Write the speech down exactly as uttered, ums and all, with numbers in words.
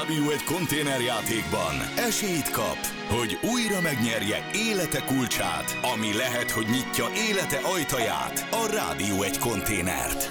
Rádió egy konténerjátékban esélyt kap, hogy újra megnyerje élete kulcsát, ami lehet, hogy nyitja élete ajtaját, a Rádió egy konténert.